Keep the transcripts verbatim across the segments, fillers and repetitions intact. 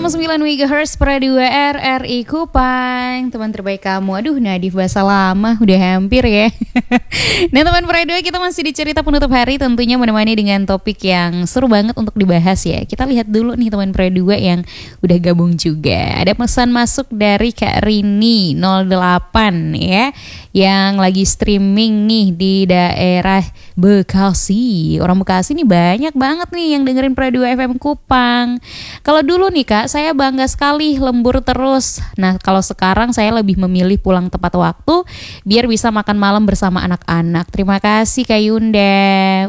koma sembilan megahertz per dua R R I Kupang. Teman terbaik kamu. Aduh, Nadif bahasa lama, udah hampir ya. Nah teman per dua, kita masih di cerita penutup hari, tentunya menemani dengan topik yang seru banget untuk dibahas ya. Kita lihat dulu nih teman per dua yang udah gabung juga. Ada pesan masuk dari Kak Rini nol delapan ya, yang lagi streaming nih di daerah Bekasi. Orang Bekasi nih banyak banget nih yang dengerin per dua F M Kupang. Kalau dulu nih Kak, saya bangga sekali lembur terus. Nah kalau sekarang saya lebih memilih pulang tepat waktu biar bisa makan malam bersama anak-anak. Terima kasih Kak Yunda.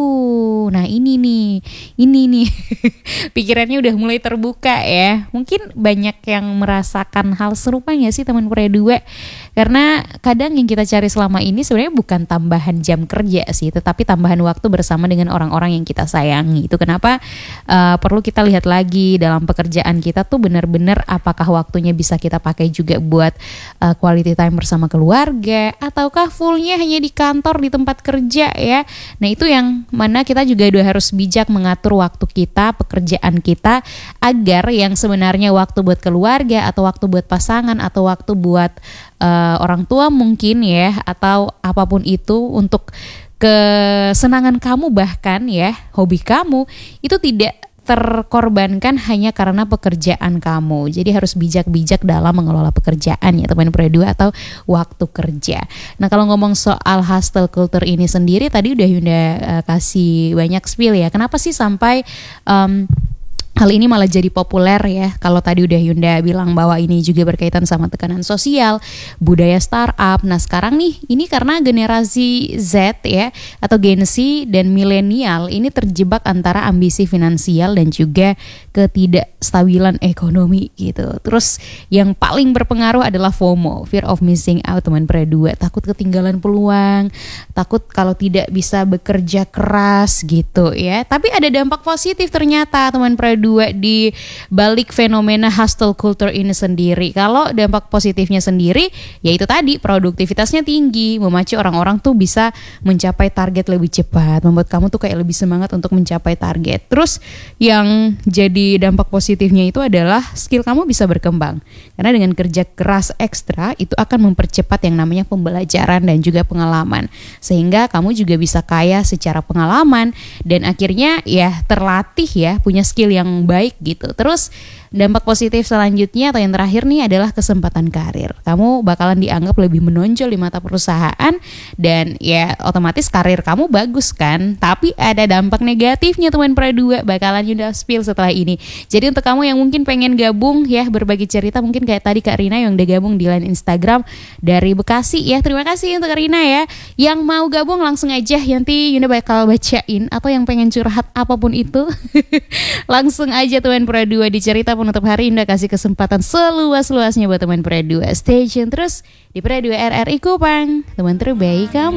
Uh, nah ini nih, ini nih pikirannya udah mulai terbuka ya. Mungkin banyak yang merasakan hal serupa nggak sih teman per dua? Karena kadang yang kita cari selama ini sebenarnya bukan tambahan jam kerja sih, tetapi tambahan waktu bersama dengan orang-orang yang kita sayangi. Itu kenapa uh, perlu kita lihat lagi dalam pekerjaan kita tuh benar-benar apakah waktunya bisa kita pakai juga buat uh, quality time bersama keluarga, ataukah fullnya hanya di kantor, di tempat kerja ya. Nah itu yang mana kita juga udah harus bijak mengatur waktu kita, pekerjaan kita, agar yang sebenarnya waktu buat keluarga atau waktu buat pasangan atau waktu buat uh, orang tua mungkin ya, atau apapun itu untuk kesenangan kamu bahkan ya, hobi kamu itu tidak terkorbankan hanya karena pekerjaan kamu. Jadi harus bijak-bijak dalam mengelola pekerjaan ya teman per dua atau waktu kerja. Nah kalau ngomong soal hustle culture ini sendiri, tadi udah Yunda uh, kasih banyak spill ya. Kenapa sih sampai um, hal ini malah jadi populer ya? Kalau tadi udah Yunda bilang bahwa ini juga berkaitan sama tekanan sosial, budaya startup. Nah sekarang nih, ini karena generasi Z ya, atau Gen Z dan milenial ini terjebak antara ambisi finansial dan juga ketidakstabilan ekonomi gitu. Terus yang paling berpengaruh adalah FOMO, fear of missing out teman per dua. Takut ketinggalan peluang, takut kalau tidak bisa bekerja keras gitu ya. Tapi ada dampak positif ternyata teman per dua di balik fenomena hustle culture ini sendiri. Kalau dampak positifnya sendiri, yaitu tadi produktivitasnya tinggi, memacu orang-orang tuh bisa mencapai target lebih cepat, membuat kamu tuh kayak lebih semangat untuk mencapai target. Terus yang jadi dampak positifnya itu adalah skill kamu bisa berkembang, karena dengan kerja keras ekstra itu akan mempercepat yang namanya pembelajaran dan juga pengalaman, sehingga kamu juga bisa kaya secara pengalaman dan akhirnya ya terlatih ya, punya skill yang baik gitu. Terus dampak positif selanjutnya atau yang terakhir nih adalah kesempatan karir. Kamu bakalan dianggap lebih menonjol di mata perusahaan dan ya otomatis karir kamu bagus kan. Tapi ada dampak negatifnya teman per dua, bakalan Yunda spill setelah ini. Jadi untuk kamu yang mungkin pengen gabung ya, berbagi cerita mungkin kayak tadi Kak Rina yang udah gabung di line Instagram dari Bekasi ya. Terima kasih untuk Kak Rina ya. Yang mau gabung langsung aja, nanti Yunda bakal bacain, atau yang pengen curhat apapun itu langsung aja teman per dua di cerita penutup hari. Yunda kasih kesempatan seluas-luasnya buat teman per dua. Stay tune terus di per dua R R I Kupang, teman terbaik kamu.